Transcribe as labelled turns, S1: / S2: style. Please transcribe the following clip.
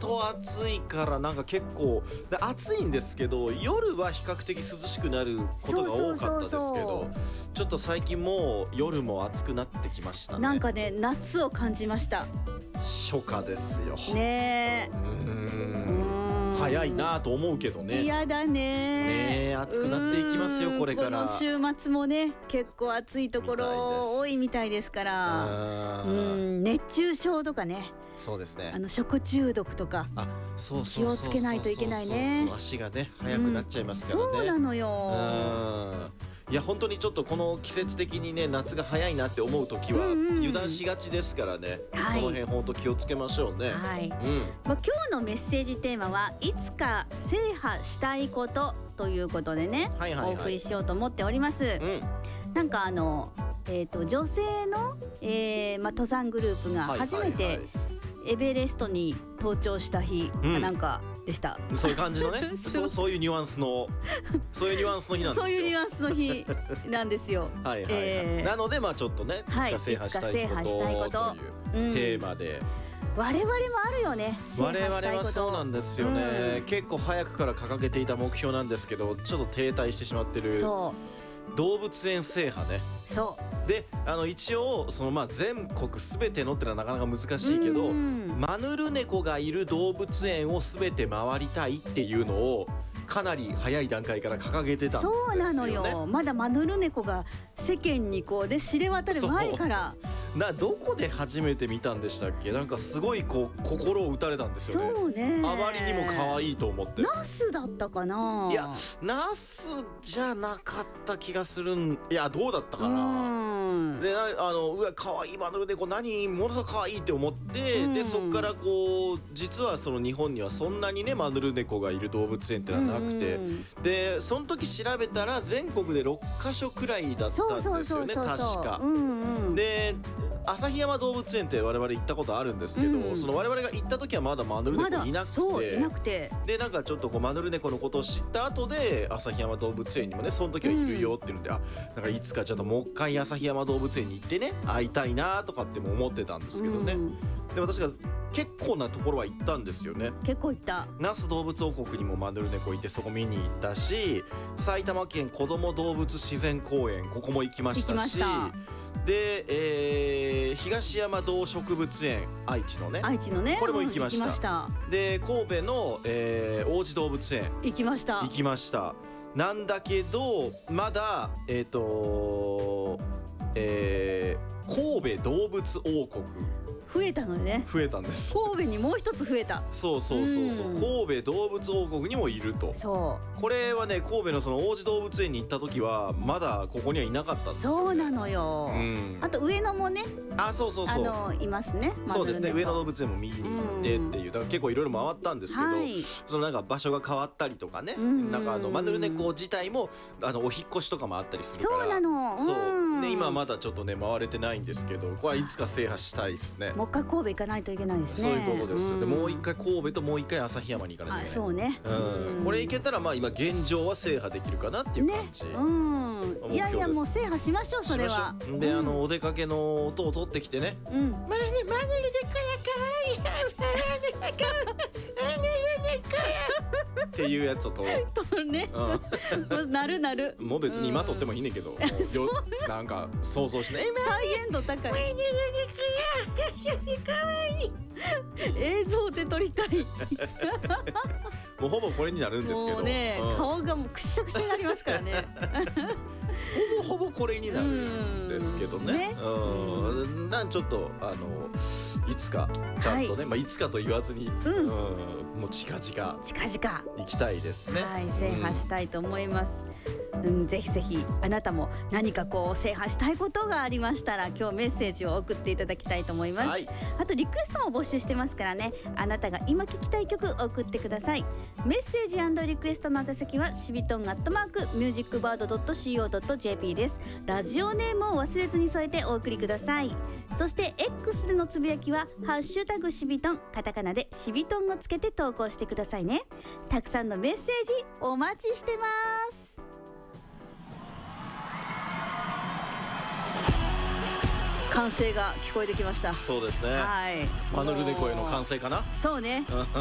S1: と暑いからなんか結構暑いんですけど、夜は比較的涼しくなることが多かったですけど、ちょっと最近もう夜も暑くなってきましたね。
S2: なんかね、夏を感じました。
S1: 初夏ですよ
S2: ね。
S1: 早いなと思うけどね。
S2: 嫌だね。
S1: 暑くなっていきますよこれから。
S2: この週末もね、結構暑いところ多いみたいですから、熱中症とかね。
S1: そうですね。
S2: 食中毒とか気をつけないといけないね。
S1: 足がね早くなっちゃいますからね。
S2: そうなのよ。
S1: いや本当にちょっとこの季節的にね、夏が早いなって思う時は油断しがちですからね、その辺本当気をつけましょうね。
S2: 今日のメッセージテーマはいつか制覇したいことということでね、お送りしようと思っております。なんか女性の、登山グループが初めてエベレストに登頂した日なんかでした。
S1: そういう感じのねそういうニュアンスの日なんですよ。
S2: そういうニュアンスの日なんですよ。
S1: なのでちょっとね、いつか制覇したいことというテーマで、
S2: 我々もあるよね。
S1: 我々はそうなんですよね。結構早くから掲げていた目標なんですけど、ちょっと停滞してしまってる動物園制覇ね。で一応全国すべてのってのはなかなか難しいけど、マヌルネコがいる動物園をすべて回りたいっていうのをかなり早い段階から掲げてたんですよね。
S2: そうなのよ。まだマヌルネコが世間に知れ渡る前から
S1: どこで初めて見たんでしたっけ。なんかすごい心を打たれたんですよね。
S2: そうね。
S1: あまりにも可愛いと思って。
S2: ナスだったかな。
S1: いやナスじゃなかった気がするん。いやどうだったかな。でうわ可愛いマヌルネコ、何ものすごく可愛いって思って、でそっから実はその日本にはそんなにねマヌルネコがいる動物園ってのはなくて、でその時調べたら全国で6カ所くらいだったんですよね確か。で旭山動物園って我々行ったことあるんですけど、その我々が行った時はまだマヌルネコいなくて、でなんかちょっとマヌルネコのことを知った後で旭山動物園にもねその時はいるよっていうんで、なんかいつかちょっともう一回旭山動物園に行ってね会いたいなとかっても思ってたんですけどね。で私が結構なところは行ったんですよね。
S2: 結構行った。
S1: 那須動物王国にもマヌルネコいてそこ見に行ったし、埼玉県こども動物自然公園ここも行きましたし、で、東山動植物園愛知のねこれも行きました。で神戸の、王子動物園
S2: 行きました。
S1: なんだけどまだ神戸動物王国
S2: 増えたのね。
S1: 増えたんです。
S2: 神戸にもう一つ増えた。
S1: そう神戸動物王国にもいると。これはね神戸のその王子動物園に行った時はまだここにはいなかったんですよね。
S2: そうなのよ。あと上野もねいますね。
S1: そうですね。上野動物園も見に行ってっていう、だから結構いろいろ回ったんですけど、そのなんか場所が変わったりとかね、なんかマヌルネコ自体もお引っ越しとかもあったりするから。
S2: そうなの。
S1: で今まだちょっとね回れてないんですけど、これはいつか制覇したいですね。
S2: もう一回神戸行かないといけないですね。
S1: そういうことです。でもう一回神戸ともう一回旭山に行かないといけない。
S2: そうね。
S1: これ行けたら今現状は制覇できるかなっていう感じ。
S2: いやいやもう制覇しましょうそれは。
S1: でお出かけの音を取ってきてね。マヌルネコやっていうやつを撮る
S2: ね。なる。
S1: もう別に今撮ってもいいねんけど、なんか想像してね。
S2: 再現度高い。マヌルネコやかわいい。映像で撮りたい。
S1: もうほぼこれになるんですけど。もう
S2: ね顔がもうくしゃくしゃになりますからね。
S1: ほぼこれになるんですけどね。ちょっといつかちゃんとね、いつかと言わずにもう近々行きたいですね。
S2: 制覇したいと思います。ぜひぜひあなたも何か制覇したいことがありましたら今日メッセージを送っていただきたいと思います。あとリクエストも募集してますからね、あなたが今聞きたい曲送ってください。メッセージ&リクエストの宛先はシビトン@musicbird.co.jp です。ラジオネームを忘れずに添えてお送りください。そして X でのつぶやきはハッシュタグシビトン、カタカナでシビトンをつけて投稿してくださいね。たくさんのメッセージお待ちしてます。歓声が聞こえてきました。
S1: そうですね。マヌルネコへの歓声かな。
S2: そうね。